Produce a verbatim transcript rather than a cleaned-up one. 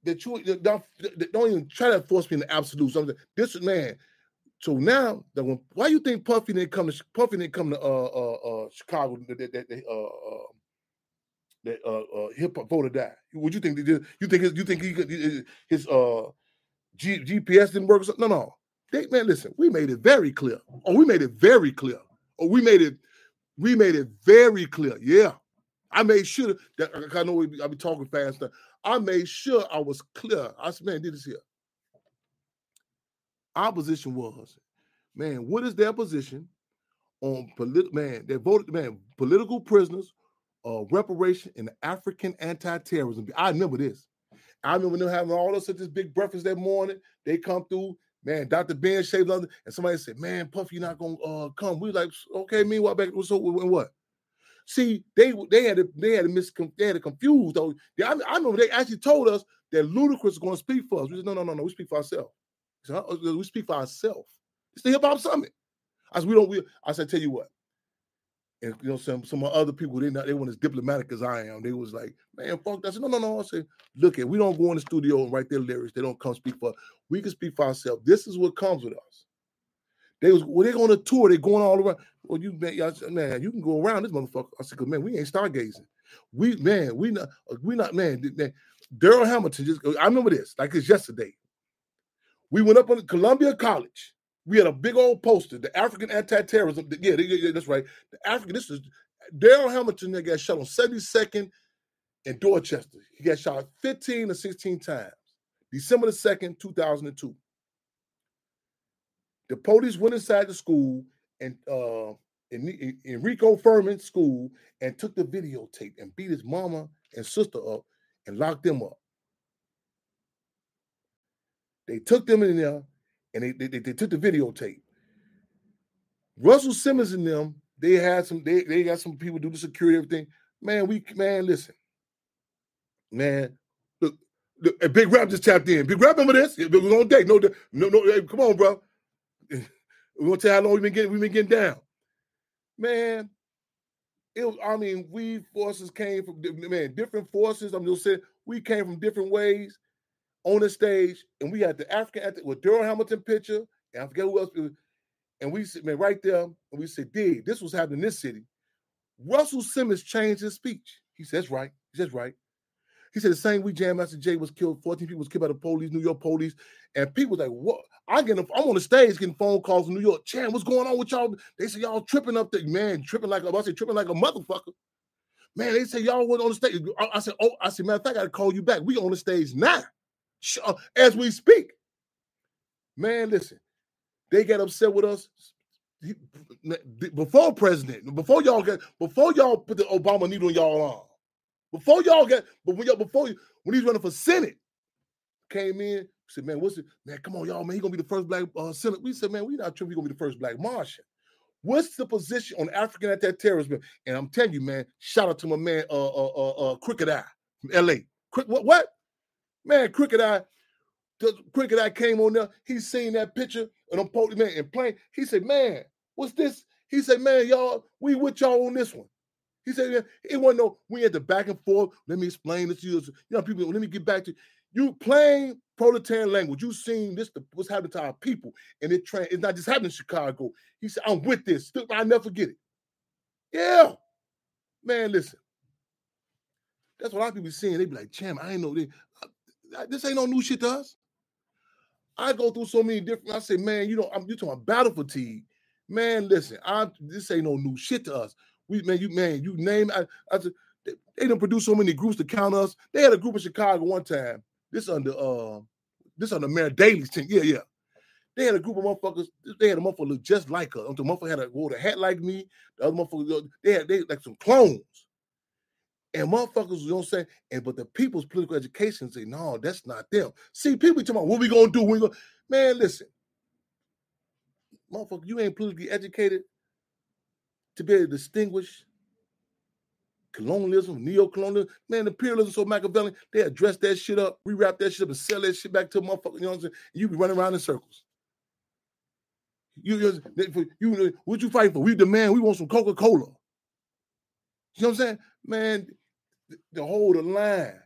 that you don't, don't even try to force me into absolute something. This man. So now that when why you think Puffy didn't come to Puffy didn't come to uh uh, uh Chicago that that, that uh, uh that uh, uh hip hop voter died? Would you think they did? You think his, you think he could his uh G, G P S didn't work or something? No, no. They, man, listen, we made it very clear. Oh, we made it very clear. Oh, we made it, we made it very clear. Yeah. I made sure that I know we, I be talking fast. I made sure I was clear. I said, man, did this here. Our position was, man, what is their position on political man? They voted, man, political prisoners, uh, reparation, and African anti-terrorism. I remember this. I remember them having all us at this big breakfast that morning. They come through, man. Doctor Ben shaved under, and somebody said, "Man, Puffy, you're not gonna uh, come." We like, okay, meanwhile, back so and what? See, they they had to they had to mis they had to confuse though. I, I remember they actually told us that Ludacris is going to speak for us. We said, no, no, no, no, we speak for ourselves. Said, we speak for ourselves. It's the Hip Hop Summit. I said, we don't. We, I said, tell you what. And you know, some some other people, they not they weren't as diplomatic as I am. They was like, man, fuck that. I said, no, no, no. I said, look, at we don't go in the studio and write their lyrics. They don't come speak for us. We can speak for ourselves. This is what comes with us. They was well, they're on a tour, they're going all around. Well, you man, man, you can go around this motherfucker. I said, man, we ain't stargazing. We man, we not we not man, man. Daryl Hamilton just I remember this, like it's yesterday. We went up on Columbia College. We had a big old poster, the African anti-terrorism. Yeah, yeah, that's right. The African, this is Daryl Hamilton that got shot on seventy-second in Dorchester. He got shot fifteen or sixteen times. December the second, two thousand two. The police went inside the school and uh, in, Enrico Furman's school and took the videotape and beat his mama and sister up and locked them up. They took them in there and they, they, they took the videotape. Russell Simmons and them, they had some, they, they got some people do the security, everything. Man, we, man, listen. Man, look, look and Big Rap just tapped in. Big Rap, remember this? We're gonna date. No, no, no, hey, come on, bro. We're gonna tell you how long we've been getting, we've been getting down. Man, it was, I mean, we forces came from, man, different forces. I'm just saying, we came from different ways on the stage, and we had the African with Daryl Hamilton picture, and I forget who else. And we said, man, right there, and we said, dig, this was happening in this city. Russell Simmons changed his speech. He said, that's right. He said, that's right. He said the same week Jam Master Jay was killed, fourteen people was killed by the police, New York police, and people like, what? I get, I'm on the stage getting phone calls from New York. Jam, what's going on with y'all? They say y'all tripping up there, man, tripping like a, I said tripping like a motherfucker. Man, they say y'all went on the stage. I, I said, oh, I said, matter of fact, I gotta call you back. We on the stage now, as we speak. Man, listen, they get upset with us before president, before y'all get, before y'all put the Obama needle in y'all arm. Before y'all get, but when y'all before you, when he's running for Senate, came in, said, man, what's it? Man, come on, y'all, man, he's gonna be the first black uh, Senate. We said, man, we not sure he's gonna be the first black Martian. What's the position on African anti-terrorism? And I'm telling you, man, shout out to my man, uh, uh, uh, uh Crooked Eye from L A. Quick, what, what? Man, Crooked Eye, Crooked Eye came on there. He seen that picture of them police man and playing. He said, man, what's this? He said, man, y'all, we with y'all on this one. He said, it wasn't no, we had the back and forth. Let me explain this to you. You know, people, let me get back to you plain proletarian language. You seen this, what's happening to our people. And it tra- it's not just happening in Chicago. He said, I'm with this. I'll never forget it. Yeah. Man, listen. That's what a lot of people seeing. They be like, Cham, I ain't know this. This ain't no new shit to us. I go through so many different, I say, man, you know, I'm you talking about battle fatigue. Man, listen, I this ain't no new shit to us. We man, you man, you name I, I they, they done produce so many groups to count us. They had a group in Chicago one time. This under uh this under Mayor Daley's team. Yeah, yeah. They had a group of motherfuckers. They had a motherfucker look just like us. The motherfucker had a wore a hat like me. The other motherfucker, they had they like some clones. And motherfuckers, you know what I'm saying? And but the people's political education say, no, that's not them. See, people be talking about what we gonna do. We gonna man, listen, motherfucker, you ain't politically educated to be able to distinguish colonialism, neo-colonialism. Man, imperialism so Machiavellian, they address that shit up, rewrap that shit up, and sell that shit back to a motherfucker, you know what I'm saying? And you be running around in circles. You, you, you, what you fighting for? We demand, we want some Coca-Cola. You know what I'm saying? Man, to hold the line.